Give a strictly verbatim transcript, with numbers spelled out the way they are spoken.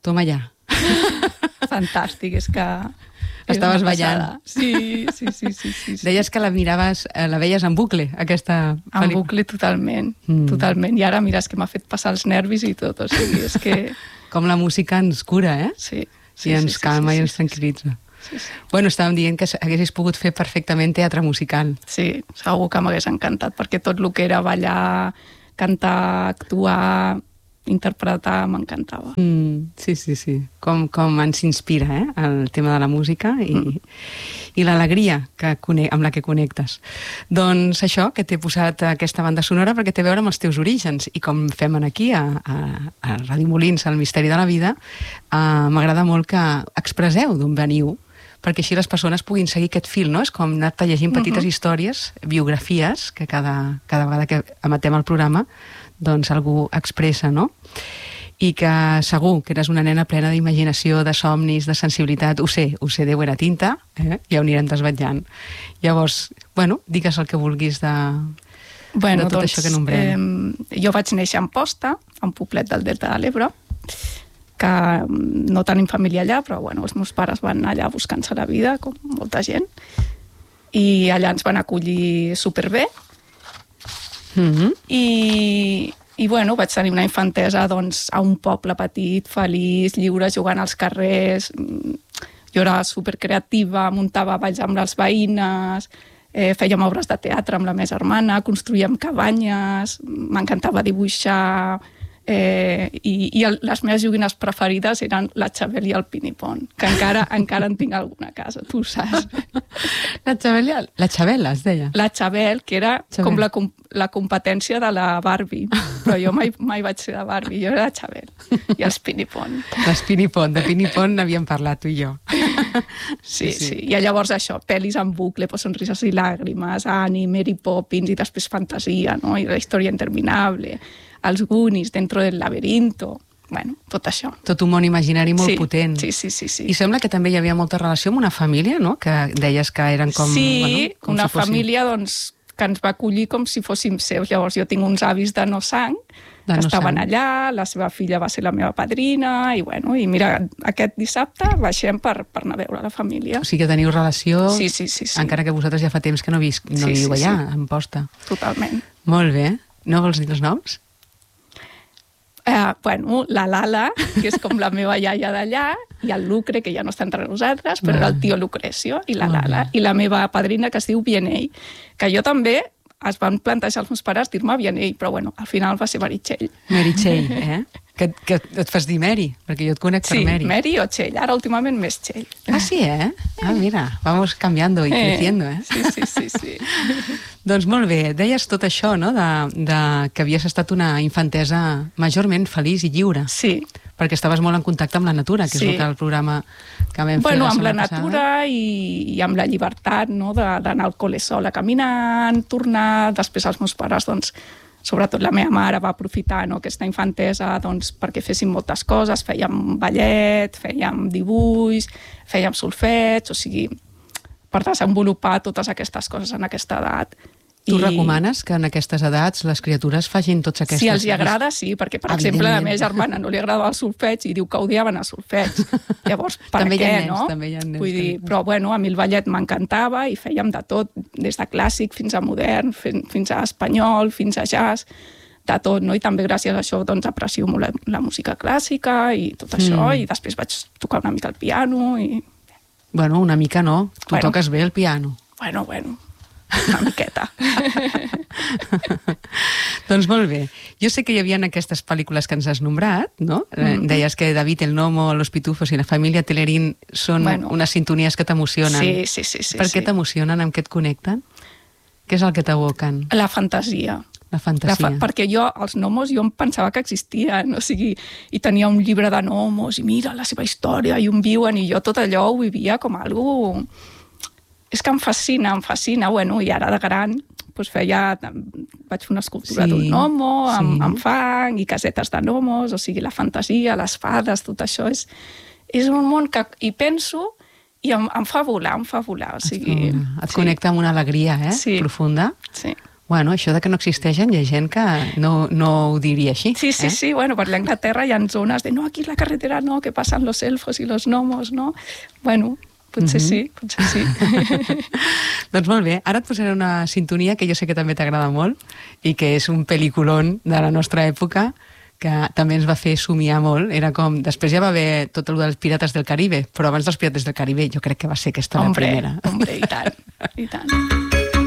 Toma ja. Fantàstic, és que... Estaves ballant. Sí, sí, sí, sí, sí. Deies que la miraves, la veies en bucle, aquesta pel·lícula. En bucle totalment, mm. totalment. I ara mira, és que m'ha fet passar els nervis i tot, o sigui, és que... Com la música ens cura, eh? Sí. sí I ens sí, calma sí, sí, i ens tranquil·litza. Sí, sí. Bueno, estàvem dient que haguessis pogut fer perfectament teatre musical. Sí, segur que m'hagués encantat, perquè tot el que era ballar, cantar, actuar, interpretar, m'encantava. Mm, sí, sí, sí. Com, com ens inspira, eh? El tema de la música i, mm. i l'alegria que amb la que connectes. Doncs això, que t'he posat aquesta banda sonora perquè té a veure amb els teus orígens. I com fem aquí, a, a, a Ràdio Molins, al Misteri de la Vida, uh, m'agrada molt que expresseu d'on veniu, perquè així les persones puguin seguir aquest fil, no? És com anar-te llegint petites uh-huh. històries, biografies, que cada, cada vegada que emetem el programa doncs algú expressa, no? I que segur que eres una nena plena d'imaginació, de somnis, de sensibilitat. Ho sé, ho sé, Déu era tinta, eh? Ja ho anirem desvetllant. Llavors, bueno, digues el que vulguis de, bueno, de tot doncs, això que nombrem. Eh, jo vaig néixer a Amposta, a un poblet del Delta de l'Ebre, que no tenim família allà, però bueno, els meus pares van allà buscant-se la vida, com molta gent, i allà ens van acollir superbé. Mm-hmm. I, i bueno, vaig tenir una infantesa doncs, a un poble petit, feliç, lliure, jugant als carrers. Jo era supercreativa, muntava balls amb les veïnes, eh, fèiem obres de teatre amb la meva germana, construíem cabanyes, m'encantava dibuixar, eh, i, i el, les meves joguines preferides eren la Xabel i el Pinipon, que encara, encara en tinc alguna a casa, tu ho saps. La Xabel, la Xabel es deia? La Xabel, que era Xabel. com la, la competència de la Barbie, però jo mai, mai vaig ser de Barbie, jo era la Xabel, i els Pinipon. Les Pinipon, de Pinipon n'havíem parlat tu i jo. Sí, sí, sí, i llavors això, pel·lis en bucle, pues, Sonrises i Làgrimes, Annie, Mary Poppins, i després fantasia, no? I la història interminable, els Goonies, Dentro del laberinto, bueno, tot això. Tot un món imaginari molt sí, potent. Sí, sí, sí, sí. I sembla que també hi havia molta relació amb una família, no? Que deies que eren com... Sí, bueno, com una si fossin... família doncs, que ens va acollir com si fóssim seus. Llavors jo tinc uns avis de no sang, que no estaven sang. allà, la seva filla va ser la meva padrina, i bueno, i mira, aquest dissabte baixem per, per anar a veure la família. O sigui que teniu relació, sí, sí, sí, sí. encara que vosaltres ja fa temps que no, vis, no sí, viu sí, allà, sí. a Amposta. Totalment. Molt bé. No vols dir els noms? Eh, bueno, la Lala, que és com la meva iaia d'allà, i el Lucre, que ja no està entre nosaltres, però era el tio Lucrecio, i la Lala, i la meva padrina, que es diu Vianey, que jo també es van plantejar els meus pares dir-me Vianey, però bueno, al final va ser Meritxell. Meritxell, eh? Que, que et fas dir Mary, perquè jo et conec per sí, Mary. Sí, Mary o Txell, ara últimament més Txell. Ah, sí, eh? Ah, mira, vamos cambiando y eh, creciendo, eh? Sí, sí, sí, sí. Doncs molt bé, deies tot això, no?, de, de que havies estat una infantesa majorment feliç i lliure. Sí. Perquè estaves molt en contacte amb la natura, que sí. és el que el programa que vam bueno, fer la amb la setmana natura i, i amb la llibertat, no?, d'anar al col·le sola caminant, tornar, després els meus pares, doncs, sobretot la meva mare va aprofitar, no?, aquesta infantesa doncs, perquè féssim moltes coses, fèiem ballet, fèiem dibuix, fèiem solfeig, o sigui, per desenvolupar totes aquestes coses en aquesta edat. Tu I... recomanes que en aquestes edats les criatures facin tots aquestes... Si els hi agrada, sí, perquè, per exemple, a la meva germana no li agradava el solfeig i diu que odiaven el solfeig. Llavors, per també què, nens, no? També hi ha nens, Vull dir, però, bueno, a mi el ballet m'encantava i fèiem de tot, des de clàssic fins a modern, fins a espanyol, fins a jazz, de tot, no? I també gràcies a això, doncs, aprecio molt la, la música clàssica i tot això, mm. i després vaig tocar una mica el piano i... Bueno, una mica no, tu bueno, toques bé el piano. Bueno, bueno... una miqueta. Doncs molt bé. Jo sé que hi havia aquestes pel·lícules que ens has nombrat, no? Mm-hmm. Deies que David, el Nomo, Los Pitufos i la família Telerín són bueno, unes sintonies que t'emocionen. Sí, sí, sí, sí. Per què sí. t'emocionen? Amb què et connecten? Què és el que t'evoquen? La fantasia. La fantasia. La fa perquè jo, els gnomos, jo em pensava que existien, o sigui, i tenia un llibre de gnomos, i mira la seva història, i on viuen, i jo tot allò ho vivia com algo... És que em fascina, em fascina, bueno, i ara de gran doncs feia, vaig fer una escultura sí, d'un gnomo amb, sí. amb fang i casetes de gnomos, o sigui, la fantasia, les fades, tot això és, és un món que hi penso i em, em fa volar, em fa volar, o sigui... Et sí. connecta amb una alegria, eh? Sí. Profunda. Sí. Bueno, això de que no existeixen, hi ha gent que no, no ho diria així. Sí, sí, eh? sí, bueno, per allà a Anglaterra hi ha zones de no, aquí la carretera no, que passen los elfos i los gnomos, no? Bueno, potser mm-hmm. sí, potser sí. Doncs molt bé, ara et posaré una sintonia que jo sé que també t'agrada molt i que és un pel·liculón de la nostra època que també ens va fer somiar molt. Era com, després ja va haver tot el dels Pirates del Caribe, però abans dels Pirates del Caribe jo crec que va ser aquesta hombre, la primera. Hombre, i tant, i tant.